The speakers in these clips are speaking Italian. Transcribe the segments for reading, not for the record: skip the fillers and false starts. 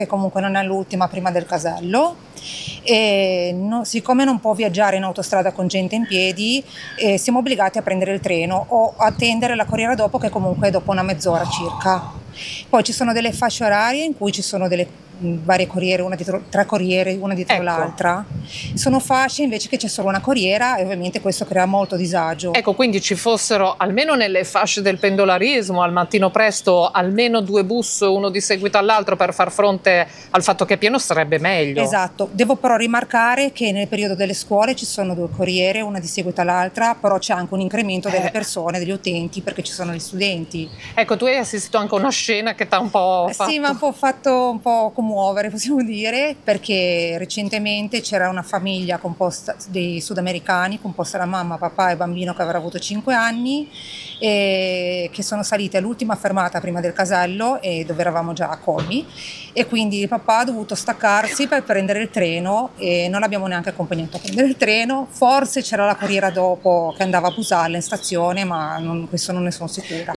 che comunque non è l'ultima prima del casello, e siccome non può viaggiare in autostrada con gente in piedi, siamo obbligati a prendere il treno o attendere la corriera dopo, che comunque è dopo una mezz'ora circa. Poi ci sono delle fasce orarie in cui ci sono delle varie corriere, tre corriere, una dietro l'altra. Sono fasce invece che c'è solo una corriera, e ovviamente questo crea molto disagio. Ecco, quindi ci fossero almeno nelle fasce del pendolarismo al mattino presto almeno 2 bus, uno di seguito all'altro, per far fronte al fatto che è pieno, sarebbe meglio. Esatto, devo però rimarcare che nel periodo delle scuole ci sono 2 corriere, una di seguito all'altra, però c'è anche un incremento delle persone, degli utenti, perché ci sono gli studenti. Ecco, tu hai assistito anche a una scena che ti ha un po' fatto... Sì, mi ha fatto un po' commuovere, possiamo dire, perché recentemente c'era una famiglia composta dei sudamericani, composta da mamma, papà e bambino che avrà avuto 5 anni, e che sono salite all'ultima fermata prima del casello, e dove eravamo già a Colmi, e quindi il papà ha dovuto staccarsi per prendere il treno, e non l'abbiamo neanche accompagnato a prendere il treno. Forse c'era la corriera dopo che andava a Busalla in stazione, ma questo non ne sono sicura.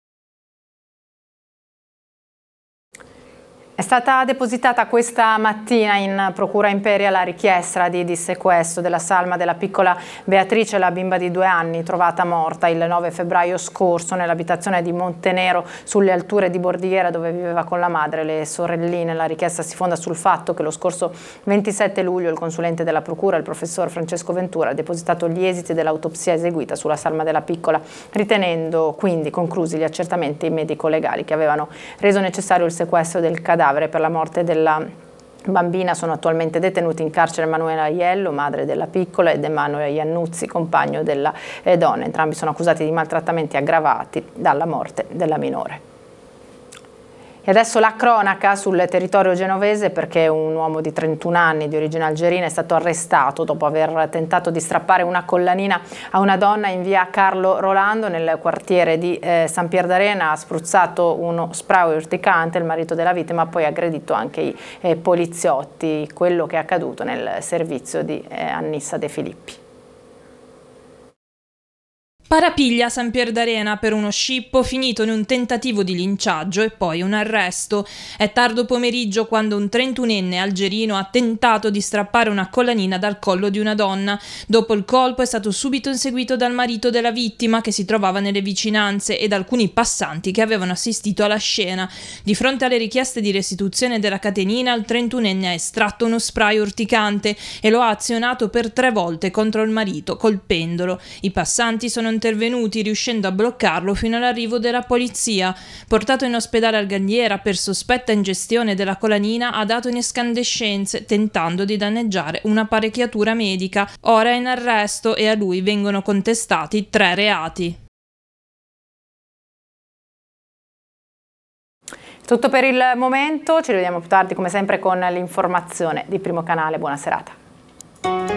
È stata depositata questa mattina in Procura Imperia la richiesta di dissequestro della salma della piccola Beatrice, la bimba di 2 anni, trovata morta il 9 febbraio scorso nell'abitazione di Montenero, sulle alture di Bordighera, dove viveva con la madre e le sorelline. La richiesta si fonda sul fatto che lo scorso 27 luglio il consulente della Procura, il professor Francesco Ventura, ha depositato gli esiti dell'autopsia eseguita sulla salma della piccola, ritenendo quindi conclusi gli accertamenti medico-legali che avevano reso necessario il sequestro del cadavere. Per la morte della bambina sono attualmente detenuti in carcere Emanuela Aiello, madre della piccola, ed Emanuele Iannuzzi, compagno della donna. Entrambi sono accusati di maltrattamenti aggravati dalla morte della minore. E adesso la cronaca sul territorio genovese, perché un uomo di 31 anni di origine algerina è stato arrestato dopo aver tentato di strappare una collanina a una donna in via Carlo Rolando nel quartiere di San Pierdarena. Ha spruzzato uno spray urticante, il marito della vittima ha poi aggredito anche i poliziotti. Quello che è accaduto nel servizio di Annissa De Filippi. Parapiglia a San Pierdarena per uno scippo finito in un tentativo di linciaggio e poi un arresto. È tardo pomeriggio quando un 31enne algerino ha tentato di strappare una collanina dal collo di una donna. Dopo il colpo è stato subito inseguito dal marito della vittima, che si trovava nelle vicinanze, e da alcuni passanti che avevano assistito alla scena. Di fronte alle richieste di restituzione della catenina, il 31enne ha estratto uno spray urticante e lo ha azionato per 3 volte contro il marito, colpendolo. I passanti sono intervenuti, riuscendo a bloccarlo fino all'arrivo della polizia. Portato in ospedale al Gandiera per sospetta ingestione della collanina, ha dato in escandescenze, tentando di danneggiare un'apparecchiatura medica. Ora è in arresto e a lui vengono contestati 3 reati. Tutto per il momento, ci rivediamo più tardi come sempre con l'informazione di Primo Canale. Buona serata.